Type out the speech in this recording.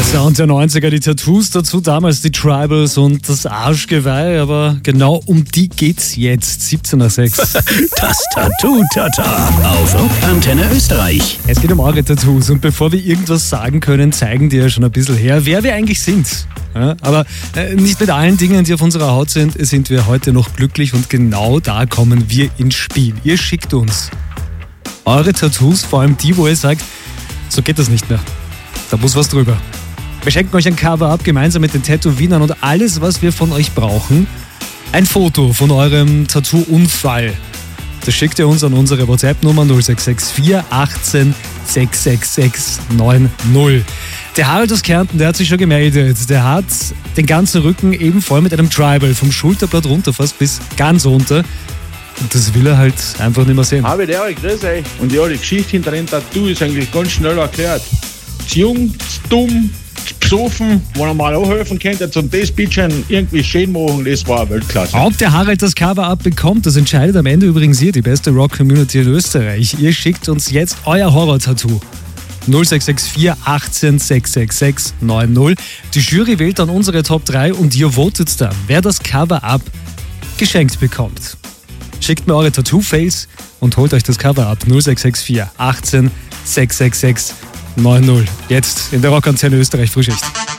Sound der 90er, die Tattoos dazu, damals die Tribals und das Arschgeweih, aber genau um die geht's jetzt, 17:06. Das Tattoo-Tata auf Antenne Österreich. Es geht um eure Tattoos und bevor wir irgendwas sagen können, zeigen die ja schon ein bisschen her, wer wir eigentlich sind. Ja, aber nicht mit allen Dingen, die auf unserer Haut sind wir heute noch glücklich und genau da kommen wir ins Spiel. Ihr schickt uns eure Tattoos, vor allem die, wo ihr sagt, so geht das nicht mehr. Da muss was drüber. Wir schenken euch ein Cover-Up gemeinsam mit den Tätowierern und alles, was wir von euch brauchen. Ein Foto von eurem Tattoo-Unfall. Das schickt ihr uns an unsere WhatsApp-Nummer 0664 18 666 90. Der Harald aus Kärnten, der hat sich schon gemeldet. Der hat den ganzen Rücken eben voll mit einem Tribal, vom Schulterblatt runter fast bis ganz runter. Und das will er halt einfach nicht mehr sehen. Habe der grüß euch. Und ja, die Geschichte hinter dem Tattoo ist eigentlich ganz schnell erklärt. Zu jung, zu dumm, zu besoffen, wenn er mal auch helfen könnte, zum das Bitchen irgendwie schön machen, das war Weltklasse. Ob der Harald das Cover-Up bekommt, das entscheidet am Ende übrigens ihr, die beste Rock-Community in Österreich. Ihr schickt uns jetzt euer Horror-Tattoo. 0664 18 666 90. Die Jury wählt dann unsere Top 3 und ihr votet dann, wer das Cover-Up geschenkt bekommt. Schickt mir eure Tattoo-Fails und holt euch das Cover-Up 0664 18 666 90. Jetzt in der Rock-Antenne Österreich Frühschicht.